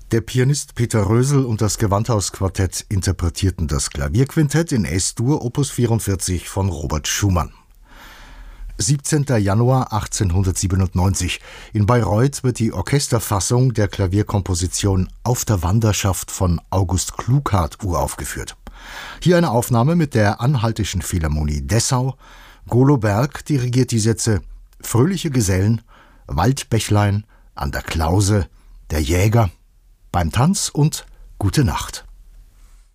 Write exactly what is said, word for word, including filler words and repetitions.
Der Pianist Peter Rösel und das Gewandhaus-Quartett interpretierten das Klavierquintett in Es-Dur Opus vierundvierzig von Robert Schumann. siebzehnten Januar achtzehnhundertsiebenundneunzig. In Bayreuth wird die Orchesterfassung der Klavierkomposition Auf der Wanderschaft von August Klughardt uraufgeführt. Hier eine Aufnahme mit der Anhaltischen Philharmonie Dessau. Golo Berg dirigiert die Sätze Fröhliche Gesellen, Waldbächlein, An der Klause, Der Jäger, Beim Tanz und Gute Nacht.